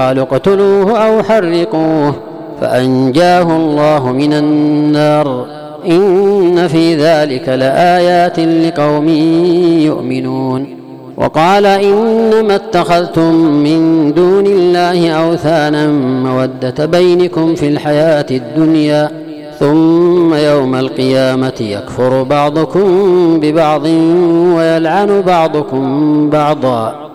قالوا اقتلوه أو حرقوه فأنجاه الله من النار إن في ذلك لآيات لقوم يؤمنون. وقال إنما اتخذتم من دون الله أوثانا مودة بينكم في الحياة الدنيا ثم يوم القيامة يكفر بعضكم ببعض ويلعن بعضكم بعضا